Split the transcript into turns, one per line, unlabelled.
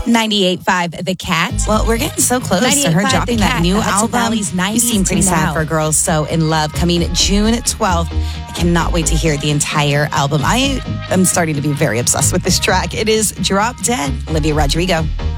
98.5 The Cat.
Well, we're getting so close to her
98.5
dropping
The
that
Cat,
new
the Hudson
album.
Valley's
You
90s
seem pretty
to
sad
now.
for Girls So in Love, coming June 12th. I cannot wait to hear the entire album. I am starting to be very obsessed with this track. It is Drop Dead, Olivia Rodrigo.